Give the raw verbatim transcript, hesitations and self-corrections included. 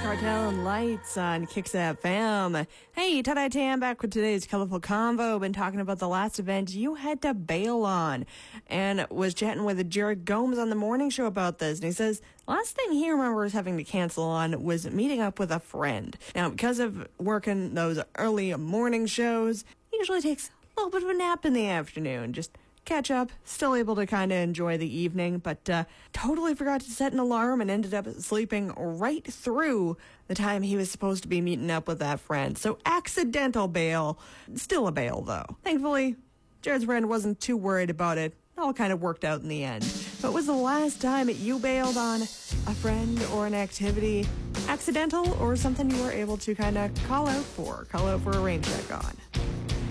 Cartel and Lights on Kicks F M. Hey, Tada Tam back with today's colorful convo. Been talking about the last event you had to bail on, and was chatting with Jared Gomes on the morning show about this. And he says last thing he remembers having to cancel on was meeting up with a friend. Now, because of working those early morning shows, he usually takes a little bit of a nap in the afternoon. Just catch up, still able to kind of enjoy the evening, but uh, totally forgot to set an alarm and ended up sleeping right through the time he was supposed to be meeting up with that friend. So accidental bail, still a bail though. Thankfully, Jared's friend wasn't too worried about it. It all kind of worked out in the end. But was the last time you bailed on a friend or an activity accidental or something you were able to kind of call out for, call out for a rain check on?